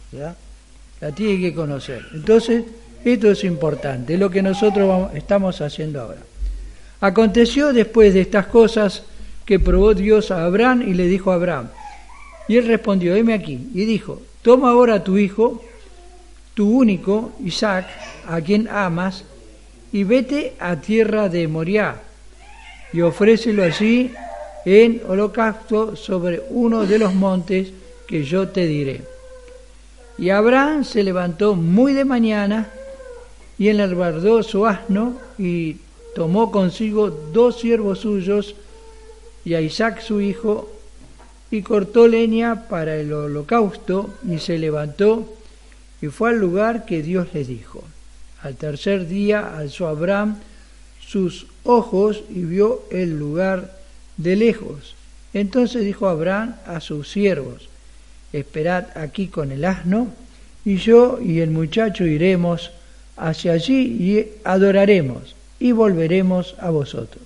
¿verdad? La tiene que conocer. Entonces, esto es importante, es lo que nosotros estamos haciendo ahora. Aconteció después de estas cosas que probó Dios a Abraham y le dijo a Abraham, y él respondió, heme aquí, y dijo, toma ahora tu hijo, tu único, Isaac, a quien amas, y vete a tierra de Moriah, y ofrécelo allí en holocausto sobre uno de los montes que yo te diré. Y Abraham se levantó muy de mañana, y enalbardó su asno, y tomó consigo 2 siervos suyos, y a Isaac su hijo, y cortó leña para el holocausto, y se levantó, y fue al lugar que Dios le dijo. Al tercer día alzó Abraham sus ojos y vio el lugar de lejos. Entonces dijo Abraham a sus siervos, esperad aquí con el asno, y yo y el muchacho iremos hacia allí y adoraremos, y volveremos a vosotros.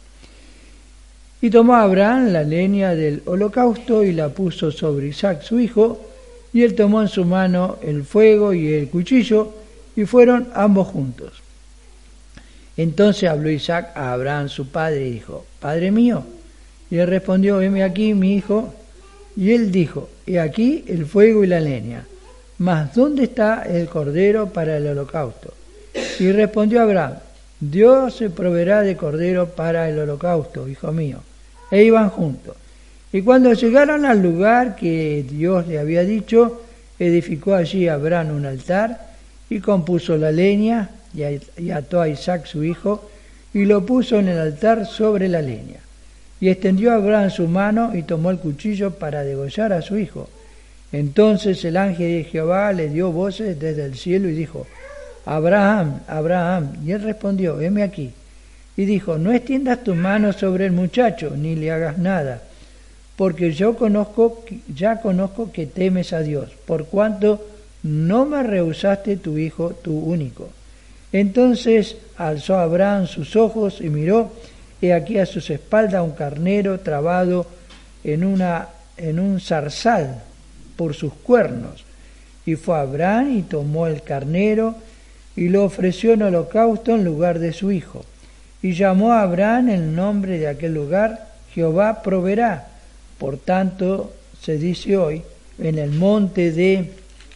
Y tomó Abraham la leña del holocausto y la puso sobre Isaac su hijo, y él tomó en su mano el fuego y el cuchillo, y fueron ambos juntos. Entonces habló Isaac a Abraham su padre y dijo, Padre mío. Y él respondió, heme aquí mi hijo. Y él dijo, he aquí el fuego y la leña, mas ¿dónde está el cordero para el holocausto? Y respondió Abraham, Dios se proveerá de cordero para el holocausto, hijo mío. E iban juntos. Y cuando llegaron al lugar que Dios le había dicho, edificó allí Abraham un altar y compuso la leña y ató a Isaac su hijo y lo puso en el altar sobre la leña. Y extendió Abraham su mano y tomó el cuchillo para degollar a su hijo. Entonces el ángel de Jehová le dio voces desde el cielo y dijo, Abraham, Abraham. Y él respondió, heme aquí. Y dijo, no extiendas tu mano sobre el muchacho, ni le hagas nada, porque ya conozco que temes a Dios, por cuanto no me rehusaste tu hijo, tu único. Entonces alzó Abraham sus ojos y miró, he aquí a sus espaldas un carnero trabado en un zarzal por sus cuernos. Y fue Abraham y tomó el carnero y lo ofreció en holocausto en lugar de su hijo. Y llamó a Abraham el nombre de aquel lugar, Jehová proveerá. Por tanto, se dice hoy, en el monte de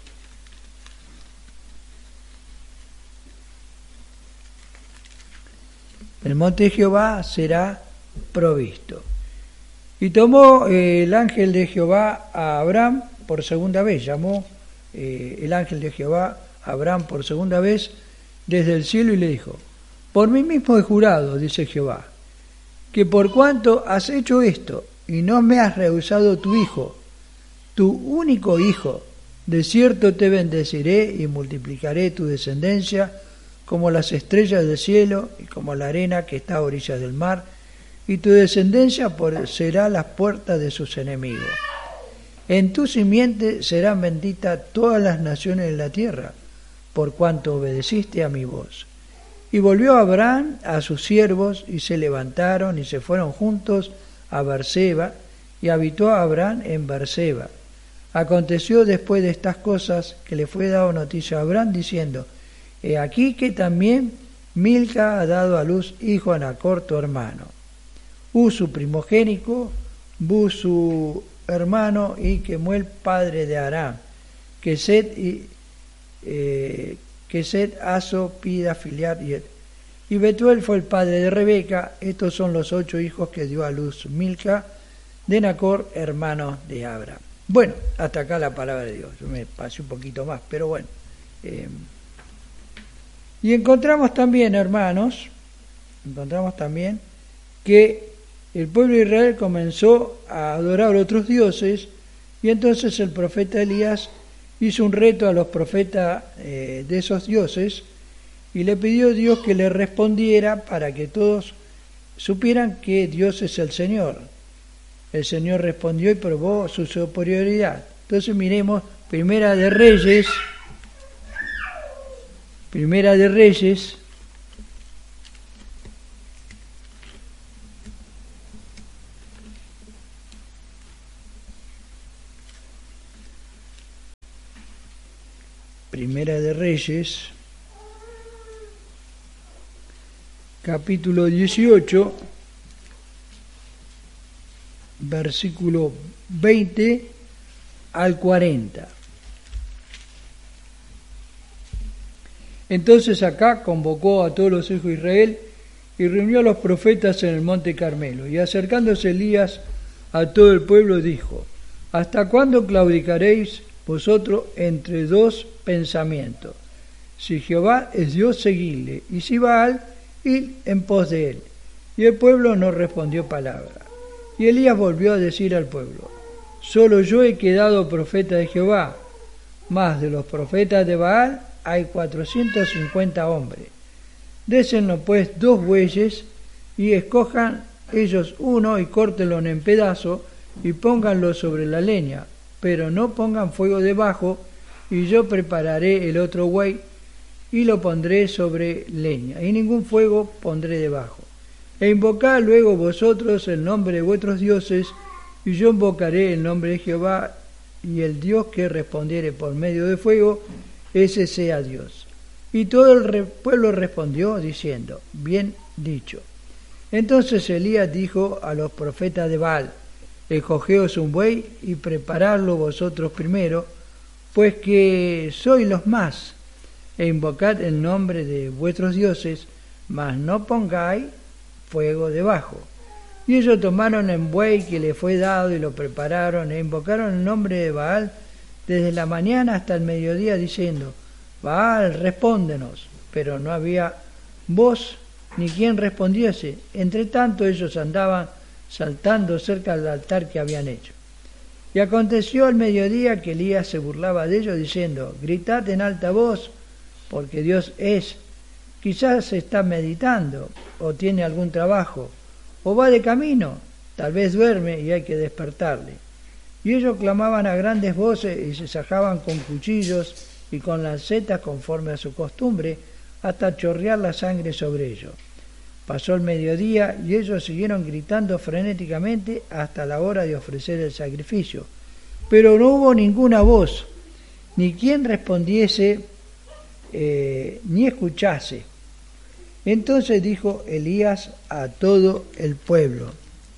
Jehová será provisto. Y tomó el ángel de Jehová a Abraham por segunda vez, llamó el ángel de Jehová a Abraham por segunda vez desde el cielo y le dijo, por mí mismo he jurado, dice Jehová, que por cuanto has hecho esto y no me has rehusado tu hijo, tu único hijo, de cierto te bendeciré y multiplicaré tu descendencia como las estrellas del cielo y como la arena que está a orillas del mar, y tu descendencia será las puertas de sus enemigos. En tu simiente serán benditas todas las naciones de la tierra, por cuanto obedeciste a mi voz. Y volvió Abraham a sus siervos, y se levantaron y se fueron juntos a Berseba, y habitó Abraham en Berseba. Aconteció después de estas cosas que le fue dado noticia a Abraham, diciendo, he aquí que también Milca ha dado a luz hijo a Nacor tu hermano. Su primogénito, Buz su hermano, y Kemuel padre de Aram, Keset Aso, Pida, Filiat y Betuel fue el padre de Rebeca. Estos son los 8 hijos que dio a luz Milca de Nacor, hermano de Abraham. Bueno, hasta acá la palabra de Dios. Yo me pasé un poquito más, pero bueno. Y encontramos también, hermanos, que el pueblo de Israel comenzó a adorar a otros dioses, y entonces el profeta Elías hizo un reto a los profetas de esos dioses y le pidió a Dios que le respondiera para que todos supieran que Dios es el Señor. El Señor respondió y probó su superioridad. Entonces miremos Primera de Reyes, Primera de Reyes, capítulo 18, versículo 20 al 40. Entonces Acab convocó a todos los hijos de Israel y reunió a los profetas en el monte Carmelo. Y acercándose Elías a todo el pueblo dijo: ¿Hasta cuándo claudicaréis vosotros entre dos pensamientos? Si Jehová es Dios, seguidle, y si Baal, id en pos de él. Y el pueblo no respondió palabra. Y Elías volvió a decir al pueblo: solo yo he quedado profeta de Jehová, mas de los profetas de Baal hay 450 hombres. Désenlo pues 2 bueyes, y escojan ellos uno y córtenlo en pedazos, y pónganlo sobre la leña, pero no pongan fuego debajo, y yo prepararé el otro buey, y lo pondré sobre leña, y ningún fuego pondré debajo. E invocad luego vosotros el nombre de vuestros dioses, y yo invocaré el nombre de Jehová, y el Dios que respondiere por medio de fuego, ese sea Dios. Y todo el pueblo respondió diciendo: bien dicho. Entonces Elías dijo a los profetas de Baal: escogeos un buey y preparadlo vosotros primero, pues que sois los más, e invocad el nombre de vuestros dioses, mas no pongáis fuego debajo. Y ellos tomaron el buey que le fue dado y lo prepararon, e invocaron el nombre de Baal desde la mañana hasta el mediodía, diciendo: Baal, respóndenos. Pero no había voz ni quien respondiese. Entre tanto ellos andaban saltando cerca del altar que habían hecho. Y aconteció al mediodía que Elías se burlaba de ellos, diciendo: gritad en alta voz, porque Dios es. Quizás está meditando, o tiene algún trabajo, o va de camino, tal vez duerme y hay que despertarle. Y ellos clamaban a grandes voces y se sajaban con cuchillos y con lancetas conforme a su costumbre, hasta chorrear la sangre sobre ellos. Pasó el mediodía y ellos siguieron gritando frenéticamente hasta la hora de ofrecer el sacrificio. Pero no hubo ninguna voz, ni quien respondiese, ni escuchase. Entonces dijo Elías a todo el pueblo: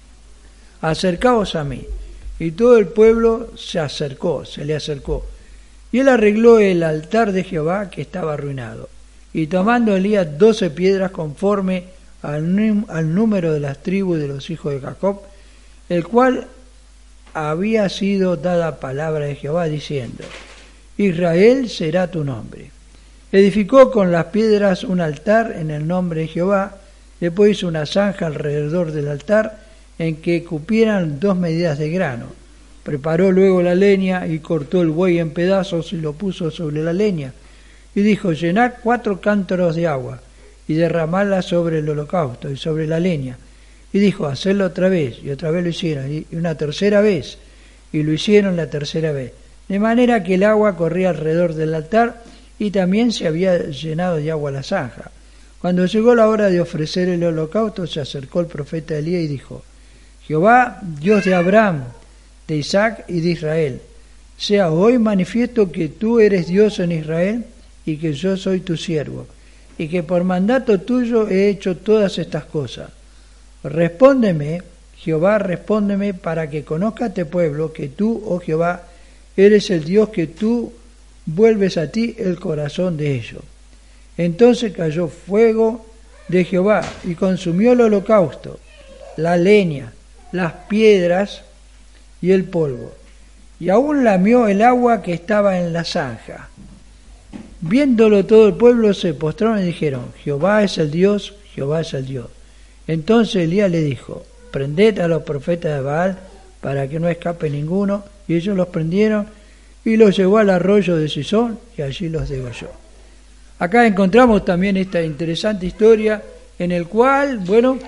acercaos a mí. Y todo el pueblo se le acercó. Y él arregló el altar de Jehová que estaba arruinado. Y tomando Elías 12 piedras conforme al número de las tribus de los hijos de Jacob, el cual había sido dada palabra de Jehová, diciendo: Israel será tu nombre. Edificó con las piedras un altar en el nombre de Jehová, después hizo una zanja alrededor del altar, en que cupieran 2 medidas de grano. Preparó luego la leña y cortó el buey en pedazos y lo puso sobre la leña. Y dijo: llenad 4 cántaros de agua y derramadla sobre el holocausto y sobre la leña. Y dijo: hacedlo otra vez. Y otra vez lo hicieron, y una tercera vez. Y lo hicieron la tercera vez. De manera que el agua corría alrededor del altar, y también se había llenado de agua la zanja. Cuando llegó la hora de ofrecer el holocausto, se acercó el profeta Elías y dijo: Jehová, Dios de Abraham, de Isaac y de Israel, sea hoy manifiesto que tú eres Dios en Israel y que yo soy tu siervo, y que por mandato tuyo he hecho todas estas cosas. Respóndeme, Jehová, respóndeme, para que conozca este pueblo que tú, oh Jehová, eres el Dios, que tú vuelves a ti el corazón de ellos. Entonces cayó fuego de Jehová y consumió el holocausto, la leña, las piedras y el polvo, y aún lamió el agua que estaba en la zanja. Viéndolo todo el pueblo se postraron y dijeron: Jehová es el Dios, Jehová es el Dios. Entonces Elías le dijo: prended a los profetas de Baal para que no escape ninguno. Y ellos los prendieron y los llevó al arroyo de Sison y allí los degolló. Acá encontramos también esta interesante historia en el cual,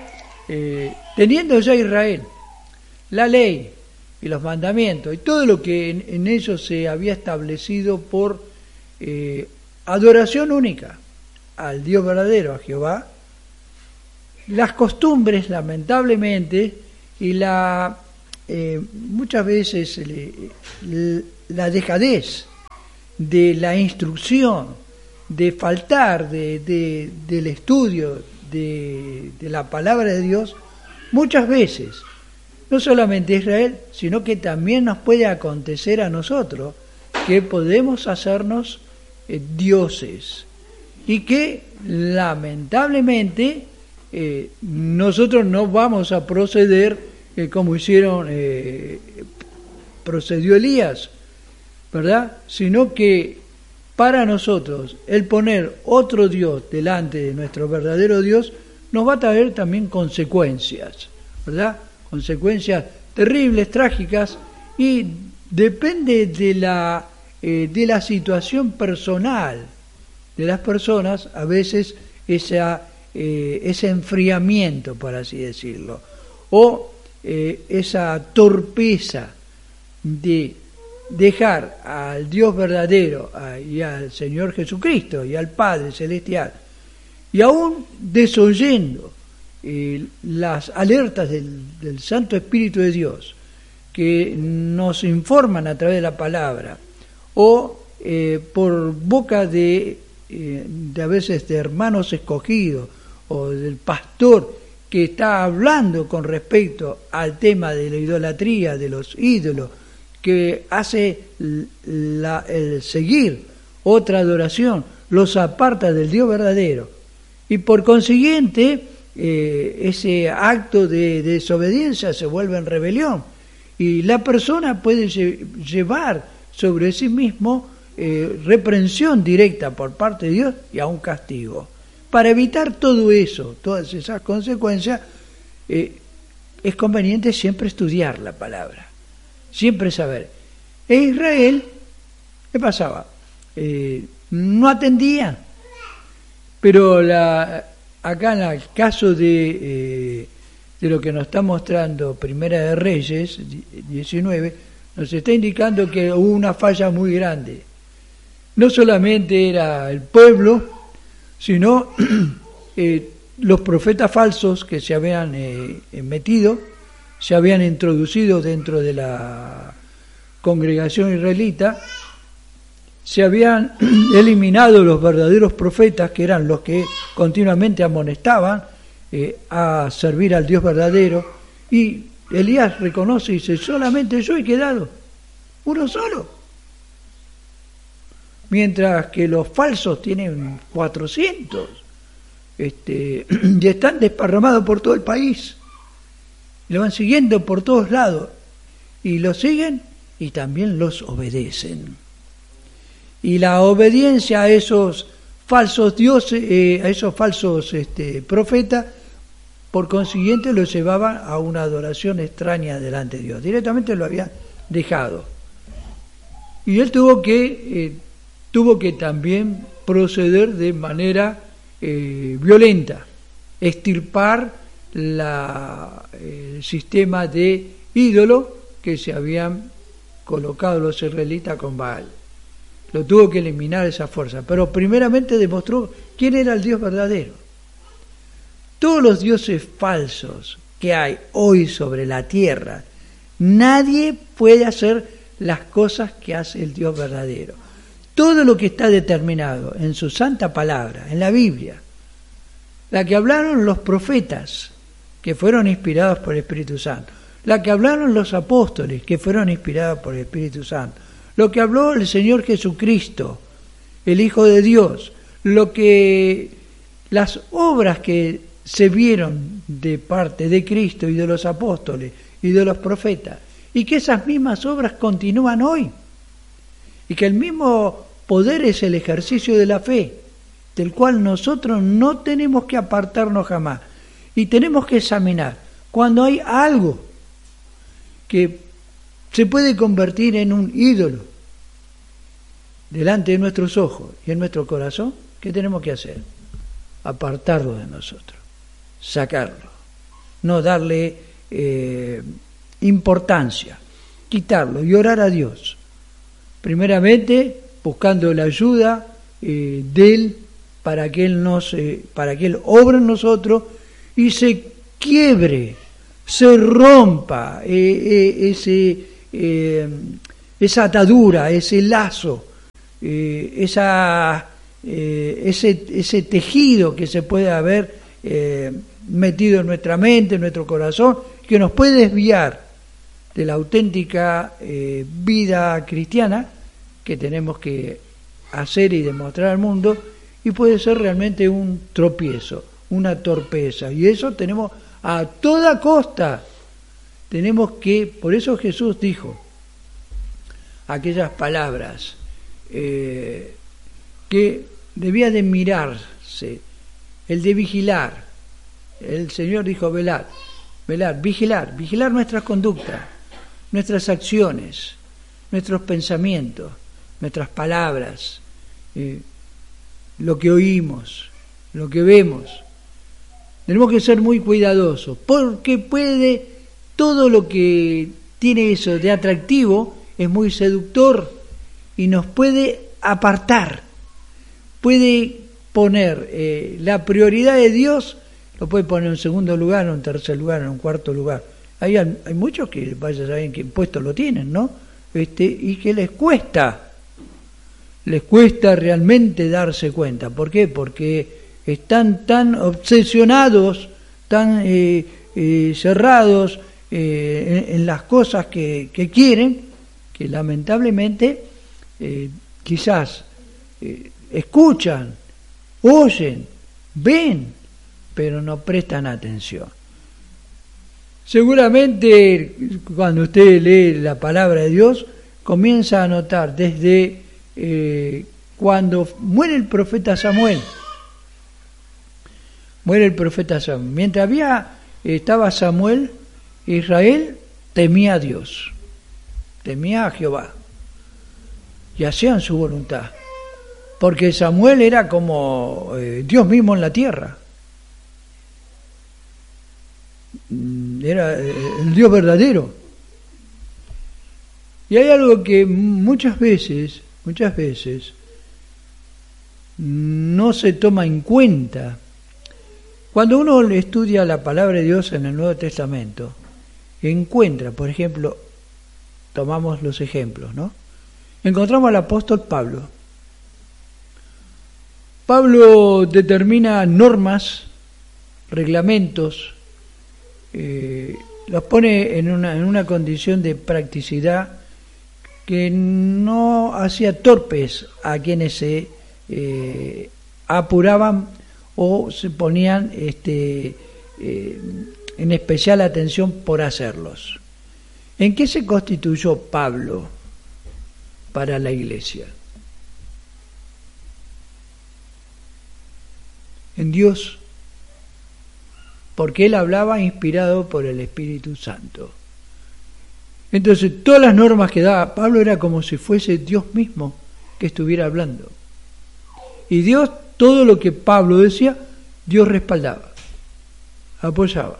teniendo ya Israel la ley y los mandamientos y todo lo que en ellos se había establecido por adoración única al Dios verdadero, a Jehová, las costumbres, lamentablemente, y muchas veces la dejadez de la instrucción, de faltar del estudio de la palabra de Dios, muchas veces, no solamente a Israel, sino que también nos puede acontecer a nosotros, que podemos hacernos dioses, y que lamentablemente nosotros no vamos a proceder como procedió Elías, ¿verdad? Sino que para nosotros el poner otro Dios delante de nuestro verdadero Dios nos va a traer también consecuencias, ¿verdad? Consecuencias terribles, trágicas, y depende de la situación personal de las personas, a veces ese enfriamiento, por así decirlo, o esa torpeza de dejar al Dios verdadero y al Señor Jesucristo y al Padre Celestial, y aún desoyendo las alertas del Santo Espíritu de Dios que nos informan a través de la palabra, o por boca de a veces de hermanos escogidos o del pastor que está hablando con respecto al tema de la idolatría, de los ídolos, que hace el seguir otra adoración, los aparta del Dios verdadero, y por consiguiente ese acto de desobediencia se vuelve en rebelión, y la persona puede llevar sobre sí mismo reprensión directa por parte de Dios y aún castigo. Para evitar todo eso, todas esas consecuencias, es conveniente siempre estudiar la palabra, siempre saber. En Israel, ¿qué pasaba? No atendía, pero acá en el caso de lo que nos está mostrando Primera de Reyes 19, nos está indicando que hubo una falla muy grande. No solamente era el pueblo, sino los profetas falsos que se habían metido, se habían introducido dentro de la congregación israelita, se habían eliminado los verdaderos profetas, que eran los que continuamente amonestaban a servir al Dios verdadero, y Elías reconoce y dice: solamente yo he quedado, uno solo. Mientras que los falsos tienen 400, y están desparramados por todo el país, lo van siguiendo por todos lados, y los siguen y también los obedecen. Y la obediencia a esos falsos dioses, a esos falsos profetas, por consiguiente los llevaba a una adoración extraña delante de Dios. Directamente lo había dejado. Y él tuvo que también proceder de manera violenta, extirpar el sistema de ídolo que se habían colocado los israelitas con Baal. Lo tuvo que eliminar esa fuerza, pero primeramente demostró quién era el Dios verdadero. Todos los dioses falsos que hay hoy sobre la tierra, nadie puede hacer las cosas que hace el Dios verdadero. Todo lo que está determinado en su santa palabra, en la Biblia, la que hablaron los profetas, que fueron inspirados por el Espíritu Santo, la que hablaron los apóstoles, que fueron inspirados por el Espíritu Santo, lo que habló el Señor Jesucristo, el Hijo de Dios, las obras que se vieron de parte de Cristo y de los apóstoles y de los profetas, y que esas mismas obras continúan hoy, y que el mismo poder es el ejercicio de la fe, del cual nosotros no tenemos que apartarnos jamás, y tenemos que examinar cuando hay algo que se puede convertir en un ídolo delante de nuestros ojos y en nuestro corazón. ¿Qué tenemos que hacer? Apartarlo de nosotros, sacarlo, no darle importancia, quitarlo y orar a Dios. Primeramente buscando la ayuda de Él para que Él obre en nosotros y se quiebre, se rompa esa atadura, ese lazo ese tejido que se puede haber metido en nuestra mente, en nuestro corazón, que nos puede desviar de la auténtica vida cristiana que tenemos que hacer y demostrar al mundo, y puede ser realmente un tropiezo, una torpeza, y eso tenemos a toda costa, tenemos que, por eso Jesús dijo aquellas palabras que debía de mirarse, el de vigilar. El Señor dijo velar, vigilar nuestras conductas, nuestras acciones, nuestros pensamientos, nuestras palabras, lo que oímos, lo que vemos. Tenemos que ser muy cuidadosos, porque todo lo que tiene eso de atractivo es muy seductor y nos puede apartar, puede poner la prioridad de Dios, lo puede poner en segundo lugar, en tercer lugar, en cuarto lugar. Hay muchos que vaya a saber en qué puesto lo tienen, ¿no? Y que les cuesta realmente darse cuenta. ¿Por qué? Porque están tan obsesionados, tan cerrados en las cosas que quieren, que lamentablemente quizás escuchan, oyen, ven, pero no prestan atención. Seguramente cuando usted lee la palabra de Dios, comienza a notar desde cuando muere el profeta Samuel. Mientras estaba Samuel, Israel temía a Dios, temía a Jehová, y hacían su voluntad, porque Samuel era como Dios mismo en la tierra. Era el Dios verdadero. Y hay algo que muchas veces no se toma en cuenta. Cuando uno estudia la palabra de Dios en el Nuevo Testamento, encuentra, por ejemplo, tomamos los ejemplos, ¿no? Encontramos al apóstol Pablo. Pablo determina normas, reglamentos, los pone en una condición de practicidad que no hacía torpes a quienes se apuraban o se ponían en especial atención por hacerlos. ¿En qué se constituyó Pablo para la iglesia? En Dios, porque él hablaba inspirado por el Espíritu Santo. Entonces, todas las normas que daba Pablo era como si fuese Dios mismo que estuviera hablando. Y Dios, todo lo que Pablo decía, Dios respaldaba, apoyaba.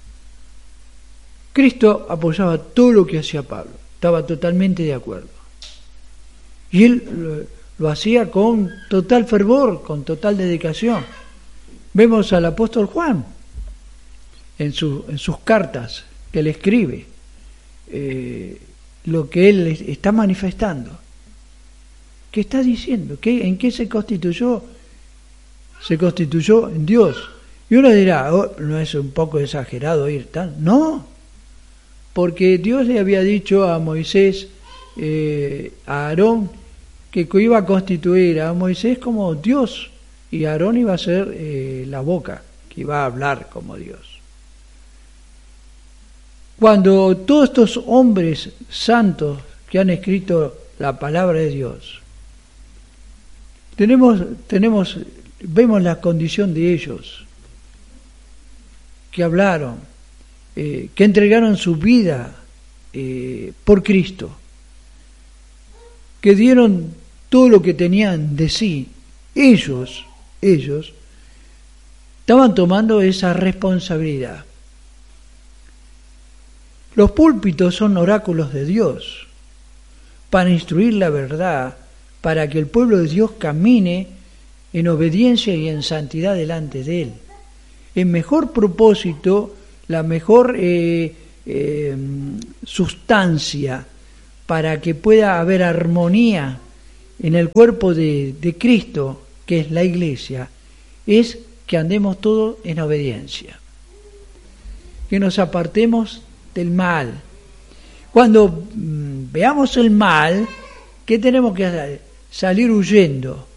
Cristo apoyaba todo lo que hacía Pablo, estaba totalmente de acuerdo. Y él lo hacía con total fervor, con total dedicación. Vemos al apóstol Juan en sus cartas que le escribe, lo que él está manifestando. ¿Qué está diciendo? ¿En qué se constituyó? Se constituyó en Dios. Y uno dirá, ¿no es un poco exagerado ir tal? No, porque Dios le había dicho a Moisés, a Aarón, que iba a constituir a Moisés como Dios, y Aarón iba a ser la boca, que iba a hablar como Dios. Cuando todos estos hombres santos que han escrito la palabra de Dios, vemos la condición de ellos, que hablaron, que entregaron su vida por Cristo, que dieron todo lo que tenían de sí. Ellos estaban tomando esa responsabilidad. Los púlpitos son oráculos de Dios para instruir la verdad, para que el pueblo de Dios camine en obediencia y en santidad delante de Él. El mejor propósito, la mejor sustancia para que pueda haber armonía en el cuerpo de Cristo, que es la Iglesia, es que andemos todos en obediencia, que nos apartemos del mal. Cuando veamos el mal, ¿qué tenemos que hacer? Salir huyendo,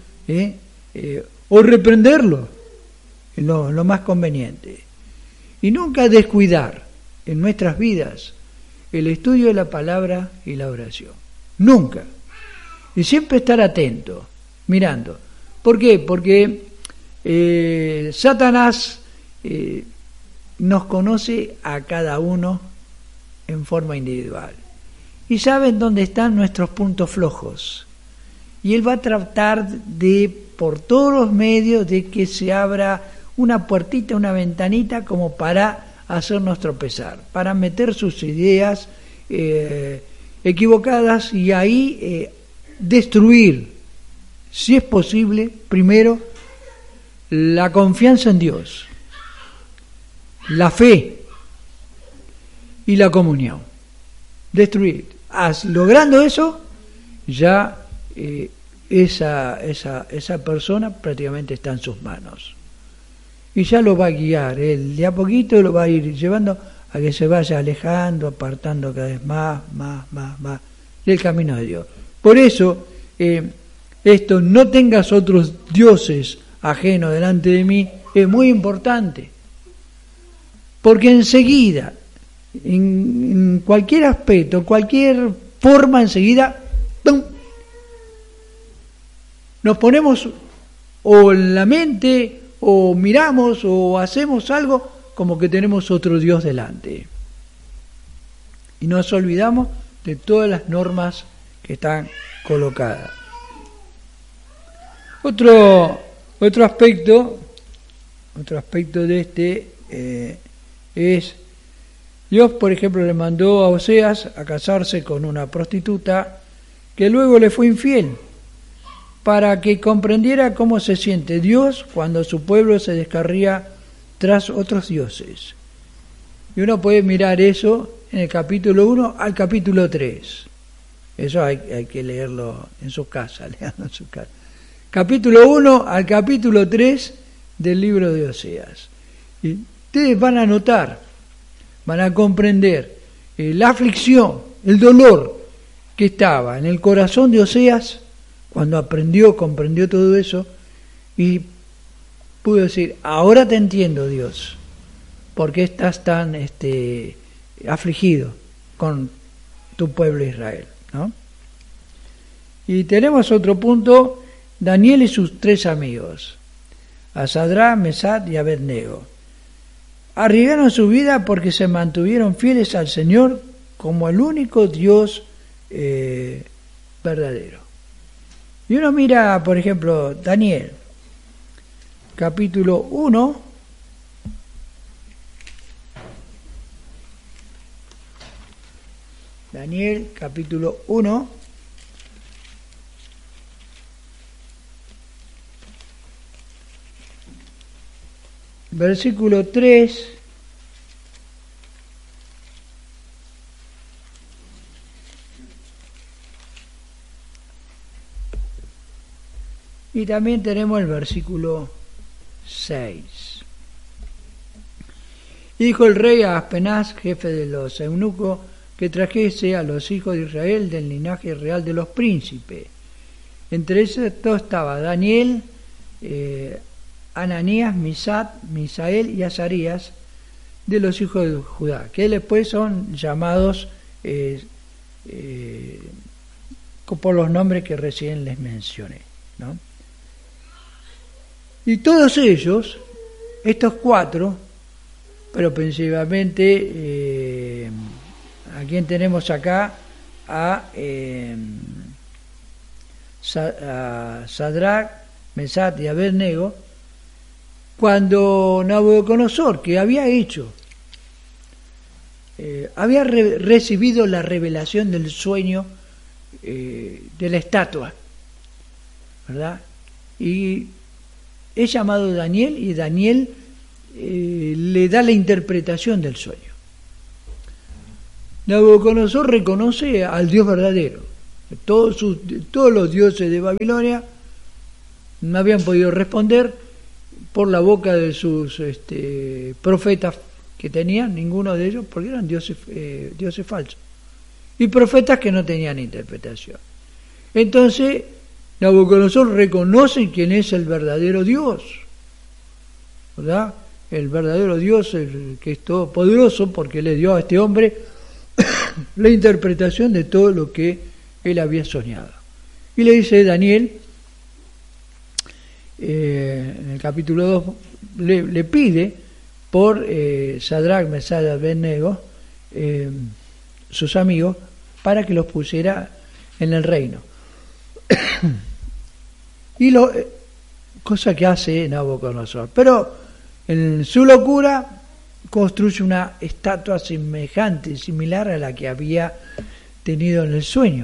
o reprenderlo, lo más conveniente. Y nunca descuidar en nuestras vidas el estudio de la palabra y la oración. Nunca. Y siempre estar atento, mirando. ¿Por qué? Porque Satanás nos conoce a cada uno en forma individual. Y sabe dónde están nuestros puntos flojos. Y él va a tratar de, por todos los medios, de que se abra una puertita, una ventanita, como para hacernos tropezar, para meter sus ideas equivocadas y ahí destruir, si es posible, primero la confianza en Dios, la fe y la comunión. Destruir. Logrando eso, ya esa persona prácticamente está en sus manos. Y ya lo va a guiar, él de a poquito lo va a ir llevando a que se vaya alejando, apartando cada vez más del camino de Dios. Por eso, esto, no tengas otros dioses ajenos delante de mí, es muy importante. Porque enseguida, en cualquier aspecto, cualquier forma, enseguida, ¡pum!, nos ponemos o en la mente, o miramos, o hacemos algo como que tenemos otro Dios delante. Y nos olvidamos de todas las normas que están colocadas. Otro aspecto de este es, Dios, por ejemplo, le mandó a Oseas a casarse con una prostituta que luego le fue infiel, para que comprendiera cómo se siente Dios cuando su pueblo se descarría tras otros dioses. Y uno puede mirar eso en el capítulo 1 al capítulo 3. Eso hay que leerlo en su casa, leerlo en su casa. Capítulo 1 al capítulo 3 del libro de Oseas. Y ustedes van a notar, van a comprender la aflicción, el dolor que estaba en el corazón de Oseas cuando comprendió todo eso, y pudo decir: ahora te entiendo, Dios, ¿por qué estás tan afligido con tu pueblo Israel? ¿No? Y tenemos otro punto, Daniel y sus 3 amigos, a Sadrach, Mesach y Abednego. Arriesgaron su vida porque se mantuvieron fieles al Señor como el único Dios verdadero. Y uno mira, por ejemplo, Daniel, capítulo 1, Daniel, capítulo 1, versículo 3, y también tenemos el versículo 6. Y dijo el rey a Aspenaz, jefe de los eunucos, que trajese a los hijos de Israel del linaje real de los príncipes. Entre estos estaba Daniel, Ananías, Misael y Azarías, de los hijos de Judá, que después son llamados por los nombres que recién les mencioné, ¿no? Y todos ellos, estos 4, pero principalmente, ¿a quién tenemos acá? A Sadrach, Mesach y Abednego, cuando Nabucodonosor, que había hecho, había recibido la revelación del sueño de la estatua, ¿verdad? Y es llamado Daniel, y Daniel le da la interpretación del sueño. Nabucodonosor reconoce al Dios verdadero, Todos los dioses de Babilonia no habían podido responder por la boca de sus profetas que tenían, ninguno de ellos, porque eran dioses falsos, y profetas que no tenían interpretación. Entonces Nabucodonosor reconoce quién es el verdadero Dios, ¿verdad? El verdadero Dios, el que es todopoderoso, porque le dio a este hombre la interpretación de todo lo que él había soñado. Y le dice Daniel, en el capítulo 2, le pide por Sadrach, Mesach y Abednego, sus amigos, para que los pusiera en el reino. Y cosa que hace Nabucodonosor. Pero en su locura construye una estatua semejante, similar a la que había tenido en el sueño.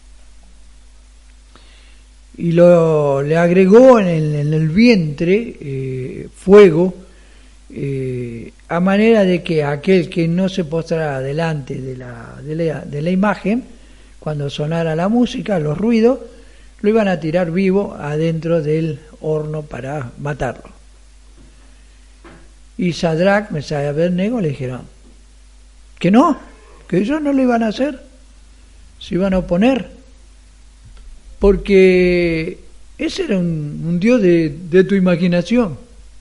Y le agregó en el vientre fuego, a manera de que aquel que no se postrara delante de la imagen, cuando sonara la música, los ruidos, lo iban a tirar vivo adentro del horno para matarlo. Y Sadrach, Mesach y Abednego le dijeron que no, que ellos no lo iban a hacer, se iban a oponer, porque ese era un Dios de tu imaginación.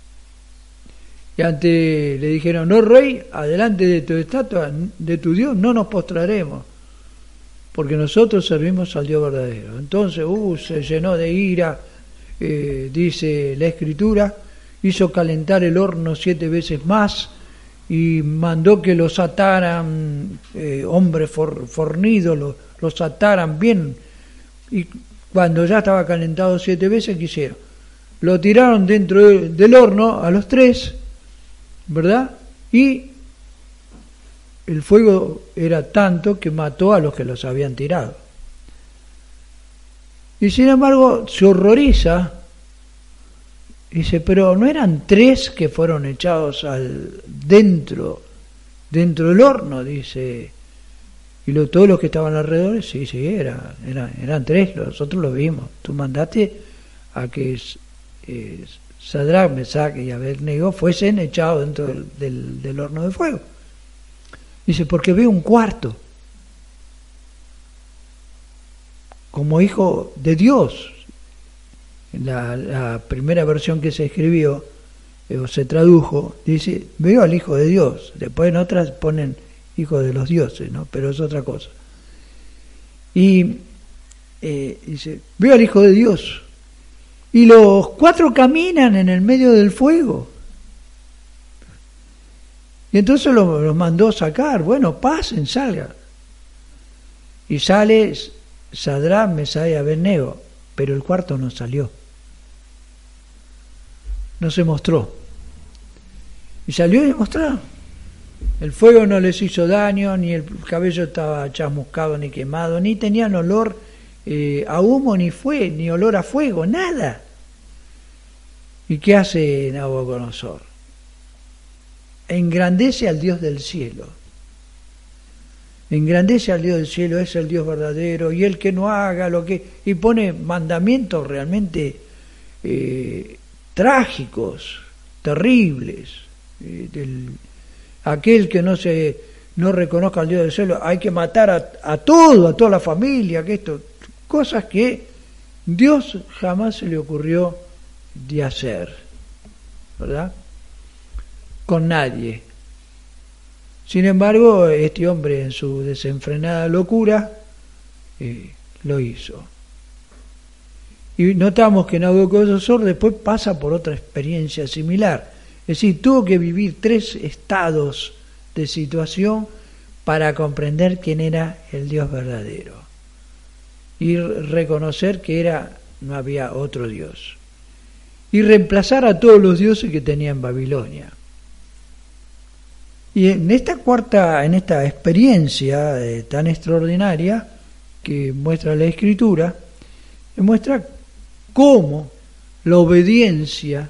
Y antes le dijeron, no, rey, adelante de tu estatua, de tu Dios, no nos postraremos, porque nosotros servimos al Dios verdadero. Entonces se llenó de ira, dice la Escritura, hizo calentar el horno 7 veces más y mandó que los ataran, hombres fornidos, los ataran bien. Y cuando ya estaba calentado 7 veces, ¿qué hicieron? Lo tiraron dentro del horno a los 3, ¿verdad? Y el fuego era tanto que mató a los que los habían tirado. Y sin embargo se horroriza, dice, pero ¿no eran 3 que fueron echados dentro del horno? Dice, y todos los que estaban alrededor, sí, eran 3, nosotros lo vimos. Tú mandaste a que Sadrach, Mesach y Abednego fuesen echados dentro del horno de fuego. Dice, porque veo un cuarto como hijo de Dios. En la primera versión que se escribió o se tradujo, dice, veo al Hijo de Dios. Después en otras ponen hijo de los dioses, ¿no? Pero es otra cosa. Y dice, veo al Hijo de Dios. Y los 4 caminan en el medio del fuego. Y entonces los mandó sacar. Bueno, pasen, salgan. Y sale Sadrach, Mesach y Abednego, pero el cuarto no salió. No se mostró. Y salió y mostró. El fuego no les hizo daño, ni el cabello estaba chamuscado ni quemado, ni tenían olor a humo, ni olor a fuego, nada. ¿Y qué hace Nabucodonosor? Engrandece al Dios del cielo. Engrandece al Dios del cielo, es el Dios verdadero, y el que no haga lo que... Y pone mandamientos realmente trágicos, terribles. Aquel que no reconozca al Dios del cielo, hay que matar a toda la familia, cosas que Dios jamás se le ocurrió de hacer, ¿verdad? Con nadie. Sin embargo, este hombre en su desenfrenada locura lo hizo. Y notamos que Nabucodonosor después pasa por otra experiencia similar. Es decir, tuvo que vivir 3 estados de situación para comprender quién era el Dios verdadero y reconocer que no había otro Dios, y reemplazar a todos los dioses que tenía en Babilonia. Y en esta experiencia tan extraordinaria que muestra la Escritura, muestra cómo la obediencia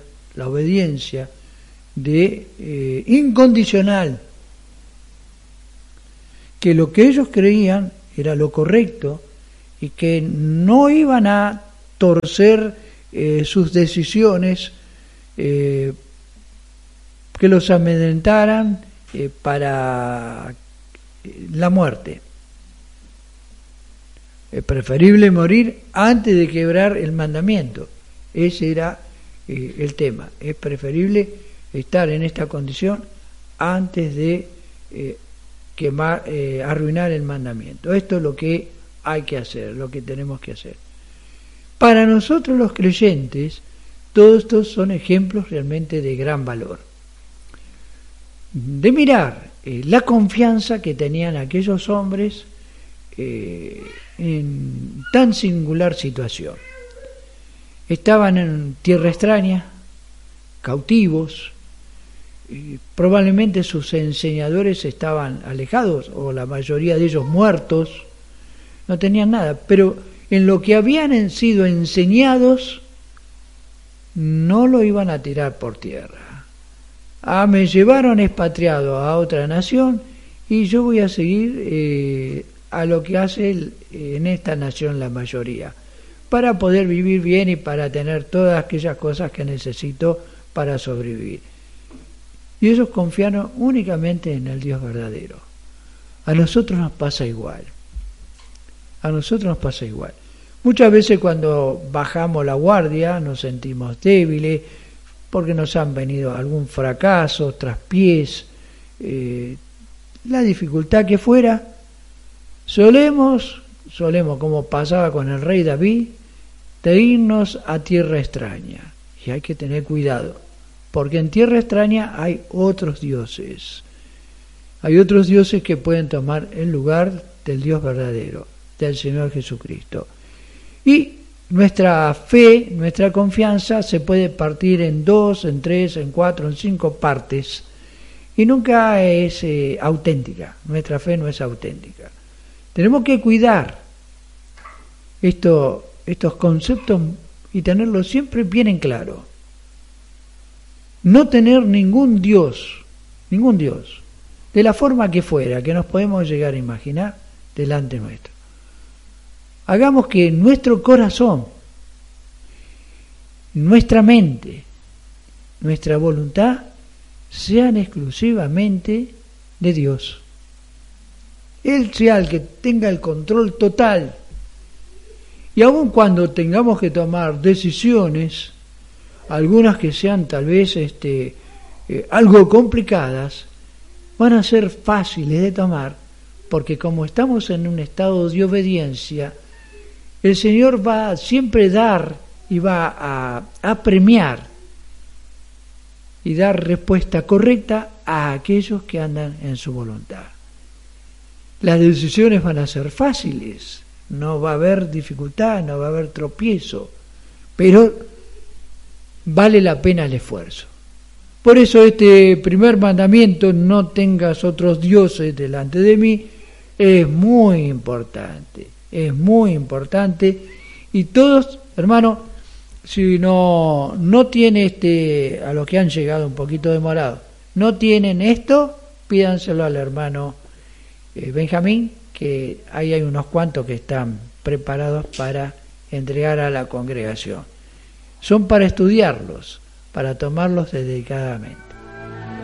incondicional, que lo que ellos creían era lo correcto y que no iban a torcer sus decisiones, que los amedrentaran para la muerte. Es preferible morir antes de quebrar el mandamiento. Ese era el tema. Es preferible estar en esta condición antes de arruinar el mandamiento. Esto es lo que hay que hacer, lo que tenemos que hacer. Para nosotros los creyentes, todos estos son ejemplos realmente de gran valor. De mirar la confianza que tenían aquellos hombres en tan singular situación. Estaban en tierra extraña, cautivos, probablemente sus enseñadores estaban alejados, o la mayoría de ellos muertos, no tenían nada, pero en lo que habían sido enseñados no lo iban a tirar por tierra. Me llevaron expatriado a otra nación y yo voy a seguir a lo que hace en esta nación la mayoría, para poder vivir bien y para tener todas aquellas cosas que necesito para sobrevivir. Y ellos confiaron únicamente en el Dios verdadero. A nosotros nos pasa igual. A nosotros nos pasa igual. Muchas veces cuando bajamos la guardia nos sentimos débiles porque nos han venido algún fracaso, traspiés, la dificultad que fuera. Solemos, como pasaba con el rey David, de irnos a tierra extraña. Y hay que tener cuidado, porque en tierra extraña hay otros dioses. Hay otros dioses que pueden tomar el lugar del Dios verdadero, del Señor Jesucristo. Y nuestra fe, nuestra confianza se puede partir en 2, en 3, en 4, en 5 partes, y nunca es auténtica. Nuestra fe no es auténtica. Tenemos que cuidar estos conceptos y tenerlos siempre bien en claro. No tener ningún Dios, de la forma que fuera, que nos podemos llegar a imaginar, delante nuestro. Hagamos que nuestro corazón, nuestra mente, nuestra voluntad sean exclusivamente de Dios. Él sea el que tenga el control total. Y aun cuando tengamos que tomar decisiones, algunas que sean tal vez algo complicadas, van a ser fáciles de tomar, porque como estamos en un estado de obediencia, el Señor va a siempre dar y va a premiar y dar respuesta correcta a aquellos que andan en su voluntad. Las decisiones van a ser fáciles, no va a haber dificultad, no va a haber tropiezo, pero vale la pena el esfuerzo. Por eso este primer mandamiento, no tengas otros dioses delante de mí, es muy importante, y todos, hermanos, si no tiene a los que han llegado un poquito demorados, no tienen esto, pídanselo al hermano Benjamín, que ahí hay unos cuantos que están preparados para entregar a la congregación. Son para estudiarlos, para tomarlos dedicadamente.